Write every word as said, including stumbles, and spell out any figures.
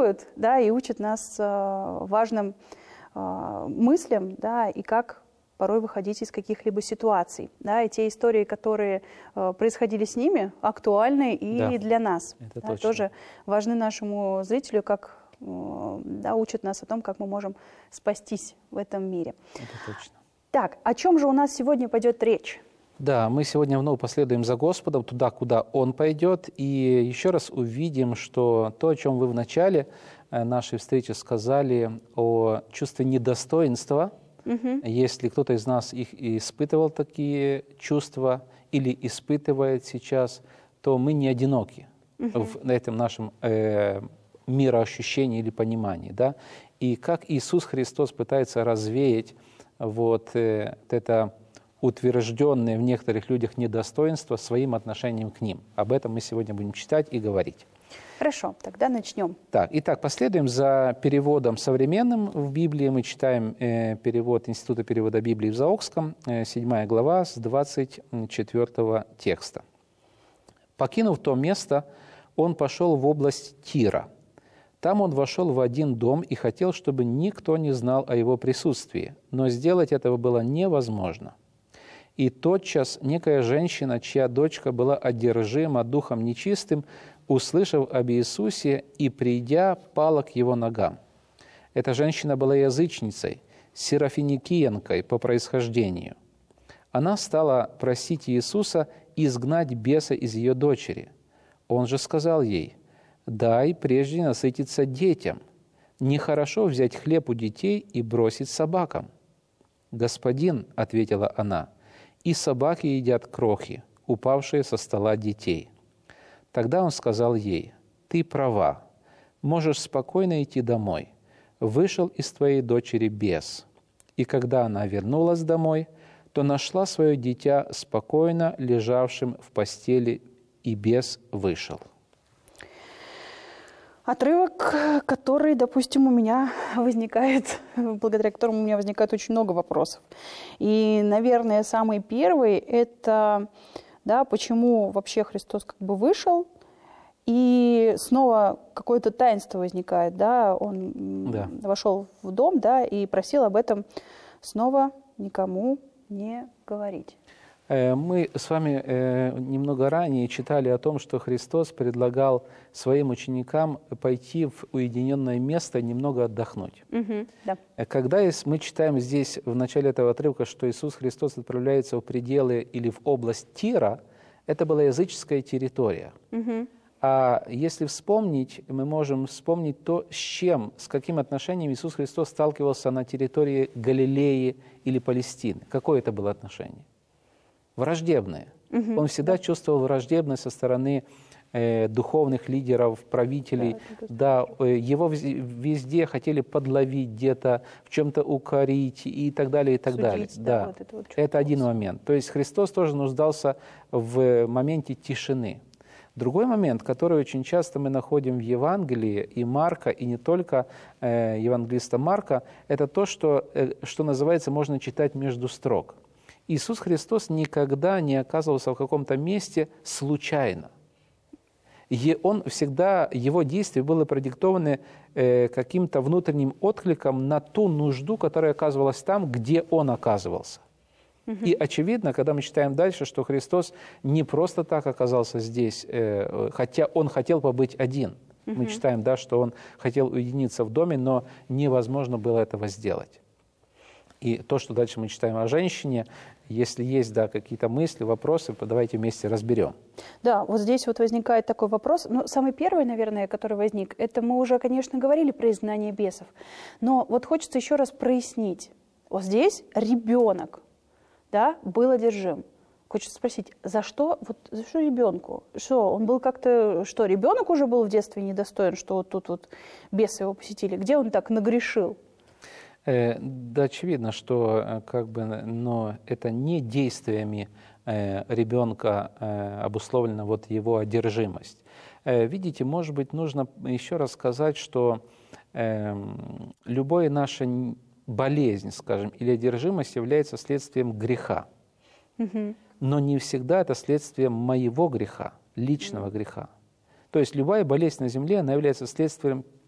мотивируют, да, и учат нас э, важным э, мыслям, да, и как порой выходить из каких-либо ситуаций. Да, и те истории, которые э, происходили с ними, актуальны и Да, для нас. это Да, точно. тоже важны нашему зрителю, как э, да, учат нас о том, как мы можем спастись в этом мире. Это точно. Так, о чем же у нас сегодня пойдет речь? Да, мы сегодня вновь последуем за Господом туда, куда Он пойдет, и еще раз увидим, что то, о чем вы в начале нашей встречи сказали, о чувстве недостоинства, угу. Если кто-то из нас их испытывал такие чувства или испытывает сейчас, то мы не одиноки угу. в этом нашем э, мироощущении или понимании. Да? И как Иисус Христос пытается развеять вот э, это утвержденное в некоторых людях недостоинство своим отношением к ним. Об этом мы сегодня будем читать и говорить. Хорошо, тогда начнем. Так, итак, последуем за переводом современным в Библии. Мы читаем э, перевод Института перевода Библии в Заокском, э, седьмая глава, с двадцать четвёртого текста. «Покинув то место, он пошел в область Тира. Там он вошел в один дом и хотел, чтобы никто не знал о его присутствии, но сделать этого было невозможно. И тотчас некая женщина, чья дочка была одержима духом нечистым, услышав об Иисусе и, придя, пала к его ногам. Эта женщина была язычницей, серафиникиянкой по происхождению. Она стала просить Иисуса изгнать беса из ее дочери. Он же сказал ей: «Дай прежде насытиться детям. Нехорошо взять хлеб у детей и бросить собакам». «Господин», — ответила она, — «и собаки едят крохи, упавшие со стола детей». Тогда он сказал ей: «Ты права, можешь спокойно идти домой. Вышел из твоей дочери бес». И когда она вернулась домой, то нашла свое дитя спокойно лежавшим в постели, и бес вышел. Отрывок, который, допустим, у меня возникает, благодаря которому у меня возникает очень много вопросов. И, наверное, самый первый – это, да, почему вообще Христос как бы вышел, и снова какое-то таинство возникает, да, он да. вошел в дом, да, и просил об этом снова никому не говорить. Мы с вами немного ранее читали о том, что Христос предлагал своим ученикам пойти в уединенное место и немного отдохнуть. Угу, да. Когда мы читаем здесь в начале этого отрывка, что Иисус Христос отправляется в пределы или в область Тира, это была языческая территория. Угу. А если вспомнить, мы можем вспомнить то, с чем, с каким отношением Иисус Христос сталкивался на территории Галилеи или Палестины. Какое это было отношение? Враждебное. Угу, Он всегда да. чувствовал враждебность со стороны э, духовных лидеров, правителей. Да, да, э, его везде хотели подловить, где-то в чем-то укорить и так далее, и так Судить, далее. Да, да. Вот это вот это один момент. То есть Христос тоже нуждался в моменте тишины. Другой момент, который очень часто мы находим в Евангелии, и Марка, и не только э, евангелиста Марка, это то, что, э, что называется, можно читать между строк. Иисус Христос никогда не оказывался в каком-то месте случайно. И он всегда, его действия были продиктованы э, каким-то внутренним откликом на ту нужду, которая оказывалась там, где он оказывался. Угу. И очевидно, когда мы читаем дальше, что Христос не просто так оказался здесь, э, хотя он хотел побыть один. Угу. Мы читаем, да, что он хотел уединиться в доме, но невозможно было этого сделать. И то, что дальше мы читаем о женщине, если есть, да, какие-то мысли, вопросы, давайте вместе разберем. Да, вот здесь вот возникает такой вопрос. Ну, самый первый, наверное, который возник, это мы уже, конечно, говорили про изгнание бесов. Но вот хочется еще раз прояснить. Вот здесь ребенок, да, был одержим. Хочется спросить, за что, вот, за что ребенку? Что, он был как-то, что, ребенок уже был в детстве недостоин, что вот тут вот бесы его посетили? Где он так нагрешил? Да, очевидно, что как бы, но это не действиями ребенка обусловлена вот его одержимость. Видите, может быть, нужно еще раз сказать, что любая наша болезнь, скажем, или одержимость является следствием греха. Угу. Но не всегда это следствие моего греха, личного угу. греха. То есть любая болезнь на земле, она является следствием